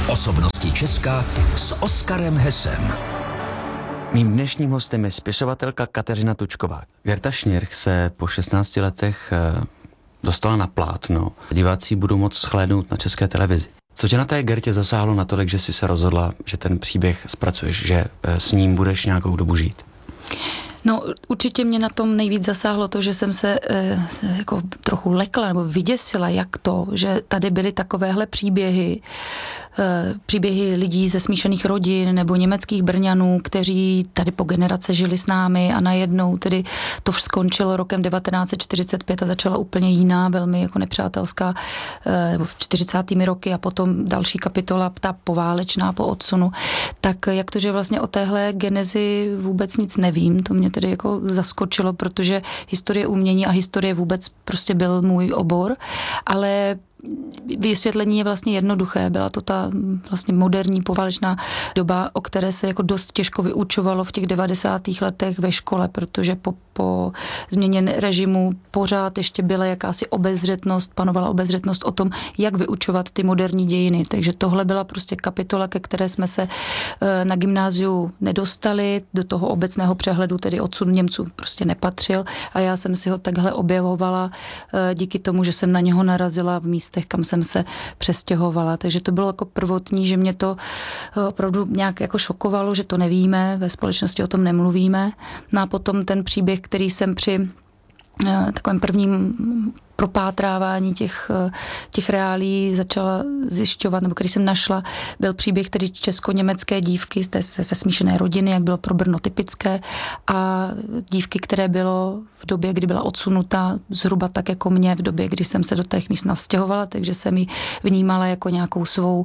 Osobnosti Česka s Oskarem Hesem. Mým dnešním hostem je spisovatelka Kateřina Tučková. Gerta Schnirch se po 16 letech dostala na plátno. Diváci budou moct shlédnout na České televizi. Co tě na té Gertě zasáhlo natolik, že jsi se rozhodla, že ten příběh zpracuješ, že s ním budeš nějakou dobu žít? No, určitě mě na tom nejvíc zasáhlo to, že jsem se jako trochu lekla nebo vyděsila, jak to, že tady byly takovéhle příběhy lidí ze smíšených rodin nebo německých Brňanů, kteří tady po generace žili s námi a najednou tedy to skončilo rokem 1945 a začala úplně jiná, velmi jako nepřátelská nebo 40. roky a potom další kapitola, ta poválečná po odsunu. Tak jak to, že vlastně o téhle genezi vůbec nic nevím, to mě tedy jako zaskočilo, protože historie umění a historie vůbec prostě byl můj obor, ale vysvětlení je vlastně jednoduché. Byla to ta vlastně moderní poválečná doba, o které se jako dost těžko vyučovalo v těch 90. letech ve škole, protože po změně režimu pořád ještě byla jakási obezřetnost, panovala obezřetnost o tom, jak vyučovat ty moderní dějiny. Takže tohle byla prostě kapitola, ke které jsme se na gymnáziu nedostali, do toho obecného přehledu, tedy odsud Němců prostě nepatřil a já jsem si ho takhle objevovala díky tomu, že jsem na něho narazila v místech, kam jsem se přestěhovala. Takže to bylo jako prvotní, že mě to opravdu nějak jako šokovalo, že to nevíme, ve společnosti o tom nemluvíme. No a potom ten příběh, který jsem při takovém prvním propátrávání těch reálí začala zjišťovat, nebo který jsem našla, byl příběh tedy česko-německé dívky ze smíšené rodiny, jak bylo pro Brno typické, a dívky, které bylo v době, kdy byla odsunuta, zhruba tak jako mě v době, kdy jsem se do těch míst nastěhovala, takže jsem ji vnímala jako nějakou svou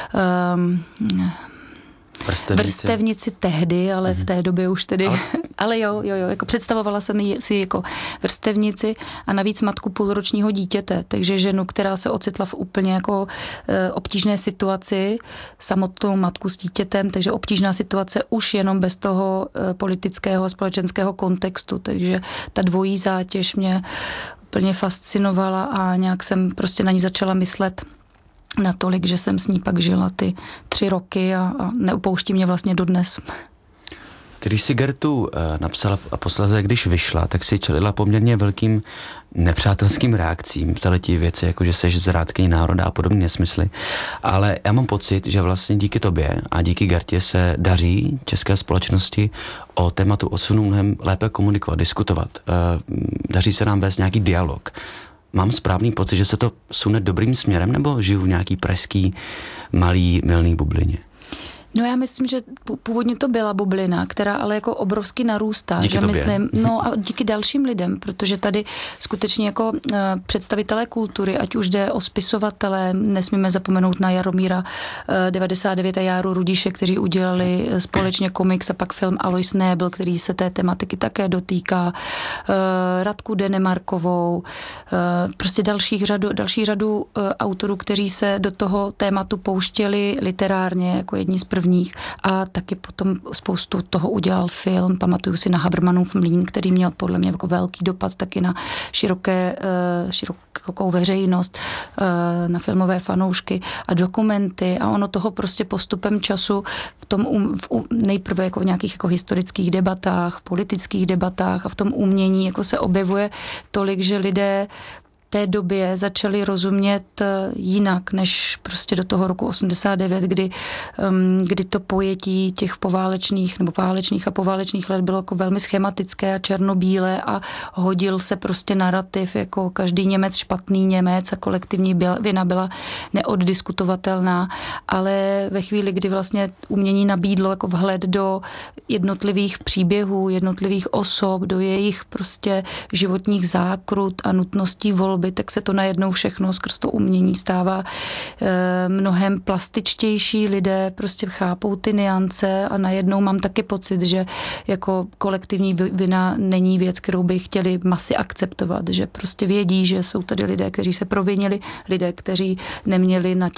vrstevnici tehdy, ale v té době už tedy, ale jo, jako představovala jsem si jako vrstevnici a navíc matku půlročního dítěte, takže ženu, která se ocitla v úplně jako obtížné situaci, samotnou matku s dítětem, takže obtížná situace už jenom bez toho politického a společenského kontextu, takže ta dvojí zátěž mě úplně fascinovala a nějak jsem prostě na ní začala myslet natolik, že jsem s ní pak žila ty 3 roky a neopouští mě vlastně dodnes. Když si Gertu napsala a posléze, když vyšla, tak si čelila poměrně velkým nepřátelským reakcím. Psali ti věci, jako že seš zrádkyní národa a podobné nesmysly. Ale já mám pocit, že vlastně díky tobě a díky Gertě se daří české společnosti o tématu odsunu mnohem lépe komunikovat, diskutovat. Daří se nám vést nějaký dialog. Mám správný pocit, že se to sune dobrým směrem, nebo žiju v nějaký pražský malý mylný bublině? No já myslím, že původně to byla bublina, která ale jako obrovsky narůstá. Díky že tobě. Myslím, no a díky dalším lidem, protože tady skutečně jako představitelé kultury, ať už jde o spisovatele, nesmíme zapomenout na Jaromíra 99 a Járu Rudiše, kteří udělali společně komiks a pak film Alois Nebel, který se té tematiky také dotýká, Radku Denemarkovou, prostě další řadu autorů, kteří se do toho tématu pouštěli literárně jako jedni z prvních a taky potom spoustu toho udělal film. Pamatuju si na Habermanův mlýn, který měl podle mě jako velký dopad taky na širokou veřejnost, na filmové fanoušky a dokumenty a ono toho prostě postupem času nejprve jako v nějakých jako historických debatách, politických debatách a v tom umění jako se objevuje tolik, že lidé té době začali rozumět jinak, než prostě do toho roku 89, kdy to pojetí těch poválečných nebo válečných a poválečných let bylo jako velmi schematické a černobílé a hodil se prostě narrativ jako každý Němec špatný Němec a kolektivní vina byla neoddiskutovatelná, ale ve chvíli, kdy vlastně umění nabídlo jako vhled do jednotlivých příběhů, jednotlivých osob, do jejich prostě životních zákrut a nutností volby, tak se to najednou všechno skrz to umění stává mnohem plastičtější, lidé prostě chápou ty nuance a najednou mám taky pocit, že jako kolektivní vina není věc, kterou by chtěli masy akceptovat, že prostě vědí, že jsou tady lidé, kteří se provinili, lidé, kteří neměli na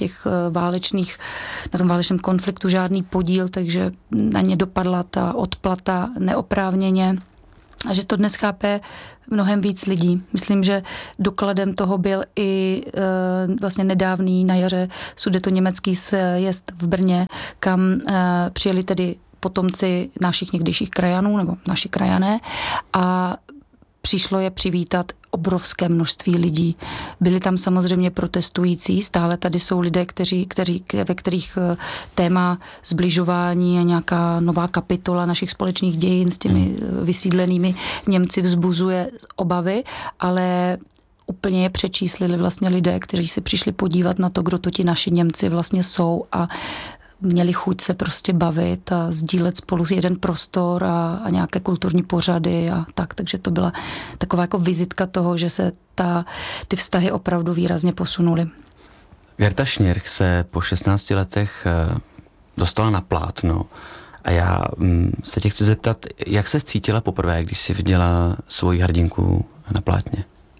tom válečném konfliktu žádný podíl, takže na ně dopadla ta odplata neoprávněně. A že to dnes chápe mnohem víc lidí. Myslím, že dokladem toho byl i vlastně nedávný na jaře sudetoněmecký sjezd v Brně, kam přijeli tedy potomci našich někdejších krajanů, nebo naši krajané, a přišlo je přivítat obrovské množství lidí. Byli tam samozřejmě protestující, stále tady jsou lidé, ve kterých téma zbližování a nějaká nová kapitola našich společných dějin s těmi vysídlenými Němci vzbuzuje obavy, ale úplně je přečíslili vlastně lidé, kteří si přišli podívat na to, kdo to ti naši Němci vlastně jsou, a měli chuť se prostě bavit a sdílet spolu jeden prostor a nějaké kulturní pořady a tak. Takže to byla taková jako vizitka toho, že se ty vztahy opravdu výrazně posunuly. Gerta Schnirch se po 16 letech dostala na plátno a já se tě chci zeptat, jak se cítila poprvé, když jsi viděla svoji hrdinku na plátně?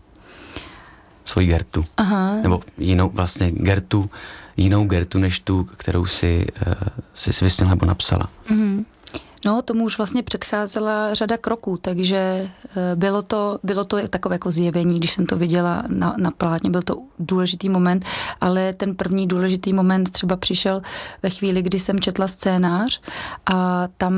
Svoji Gertu. Aha. Nebo jinou vlastně Gertu, jinou Gertu než tu, kterou si vysněla nebo napsala. Mm-hmm. No, tomu už vlastně předcházela řada kroků, takže bylo to takové jako zjevení, když jsem to viděla na plátně, byl to důležitý moment, ale ten první důležitý moment třeba přišel ve chvíli, kdy jsem četla scénář a tam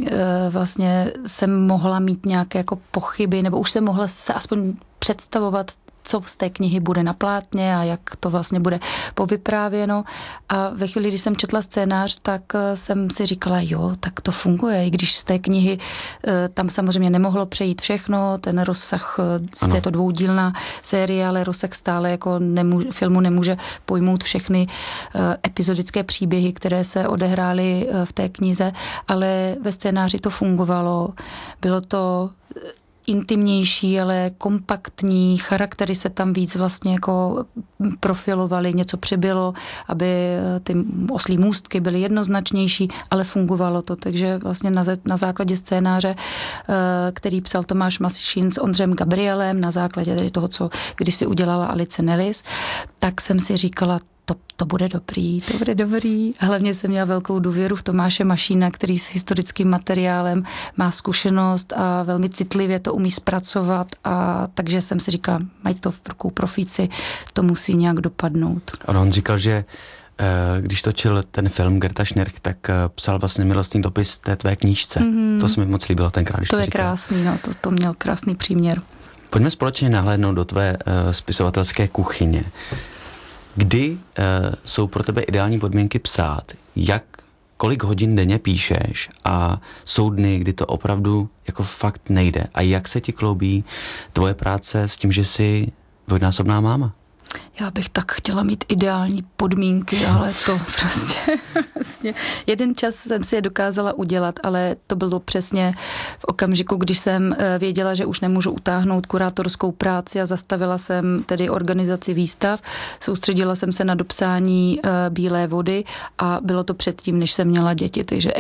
vlastně jsem mohla mít nějaké jako pochyby, nebo už jsem mohla se aspoň představovat, co z té knihy bude na plátně a jak to vlastně bude povyprávěno. A ve chvíli, když jsem četla scénář, tak jsem si říkala, jo, tak to funguje. I když z té knihy tam samozřejmě nemohlo přejít všechno, ten rozsah, sice je to dvoudílná série, ale rozsah stále jako filmu nemůže pojmout všechny epizodické příběhy, které se odehrály v té knize, ale ve scénáři to fungovalo. Bylo to intimnější, ale kompaktní, charaktery se tam víc vlastně jako profilovaly, něco přibylo, aby ty oslí můstky byly jednoznačnější, ale fungovalo to. Takže vlastně na základě scénáře, který psal Tomáš Mašín s Ondřejem Gabrielem, na základě tedy toho, co kdysi udělala Alice Nellis, tak jsem si říkala, to bude dobrý. A hlavně jsem měla velkou důvěru v Tomáše Mašína, který s historickým materiálem má zkušenost a velmi citlivě to umí zpracovat, a takže jsem si říkala, mají to v rukou profíci, to musí nějak dopadnout. On říkal, že když točil ten film Gerta Schnirch, tak psal vlastně milostný dopis té tvé knížce. Mm-hmm. To se mi moc líbilo tenkrát, když to je říkal. Krásný, no, to měl krásný příměr. Pojďme společně nahlédnout do tvé spisovatelské kuchyně. Kdy jsou pro tebe ideální podmínky psát? Kolik hodin denně píšeš? A jsou dny, kdy to opravdu jako fakt nejde? A jak se ti kloubí tvoje práce s tím, že jsi dvojnásobná máma? Já bych tak chtěla mít ideální podmínky, ale to prostě vlastně jeden čas jsem si je dokázala udělat, ale to bylo přesně v okamžiku, když jsem věděla, že už nemůžu utáhnout kurátorskou práci a zastavila jsem tedy organizaci výstav, soustředila jsem se na dopsání Bílé vody a bylo to předtím, než jsem měla děti, takže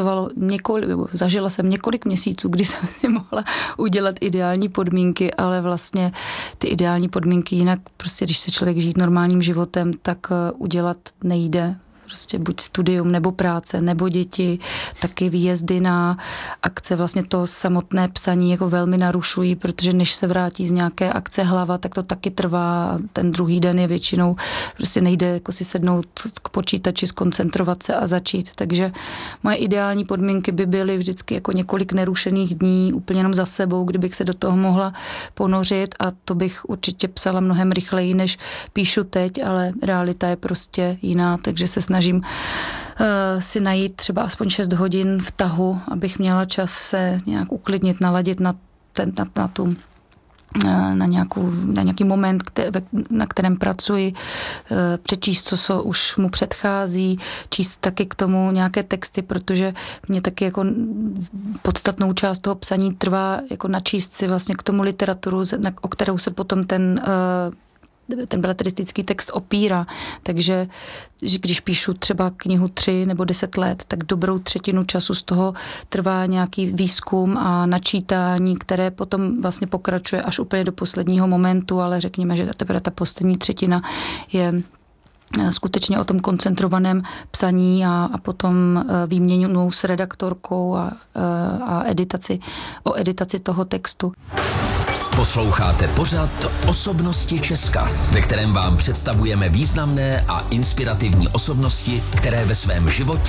zažila jsem několik měsíců, kdy jsem si mohla udělat ideální podmínky, ale vlastně ty ideální podmínky jinak prostě, když se člověk žít normálním životem, tak udělat nejde. Prostě buď studium, nebo práce, nebo děti, taky výjezdy na akce. Vlastně to samotné psaní jako velmi narušují, protože než se vrátí z nějaké akce hlava, tak to taky trvá. Ten druhý den je většinou, prostě nejde jako si sednout k počítači, zkoncentrovat se a začít. Takže moje ideální podmínky by byly vždycky jako několik nerušených dní, úplně jenom za sebou, kdybych se do toho mohla ponořit, a to bych určitě psala mnohem rychleji, než píšu teď, ale realita je prostě jiná, takže se snažím si najít třeba aspoň 6 hodin v tahu, abych měla čas se nějak uklidnit, naladit na nějaký moment, na kterém pracuji, přečíst, co už mu předchází, číst taky k tomu nějaké texty, protože mě taky jako podstatnou část toho psaní trvá jako načíst si vlastně k tomu literaturu, o kterou se potom ten beletristický text opírá. Takže když píšu třeba knihu 3 nebo 10 let, tak dobrou třetinu času z toho trvá nějaký výzkum a načítání, které potom vlastně pokračuje až úplně do posledního momentu, ale řekněme, že teprve ta poslední třetina je skutečně o tom koncentrovaném psaní a potom výměnou s redaktorkou a editaci toho textu. Posloucháte pořad Osobnosti Česka, ve kterém vám představujeme významné a inspirativní osobnosti, které ve svém životě